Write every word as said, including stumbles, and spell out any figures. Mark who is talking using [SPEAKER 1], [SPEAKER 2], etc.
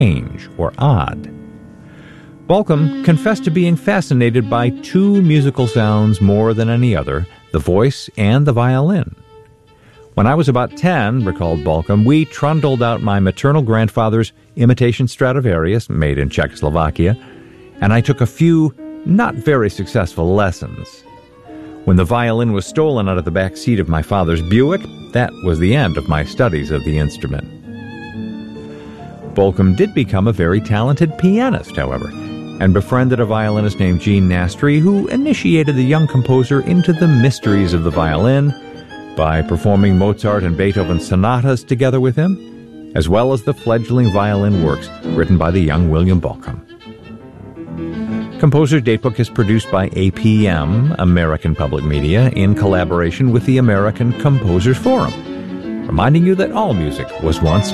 [SPEAKER 1] strange or odd. Balcom confessed to being fascinated by two musical sounds more than any other, the voice and the violin. When I was about ten, recalled Balcom, we trundled out my maternal grandfather's imitation Stradivarius, made in Czechoslovakia, and I took a few not very successful lessons. When the violin was stolen out of the back seat of my father's Buick, that was the end of my studies of the instrument. Balcom did become a very talented pianist, however, and befriended a violinist named Gene Nastri, who initiated the young composer into the mysteries of the violin by performing Mozart and Beethoven sonatas together with him, as well as the fledgling violin works written by the young William Balcom. Composer's Datebook is produced by A P M, American Public Media, in collaboration with the American Composers Forum, reminding you that all music was once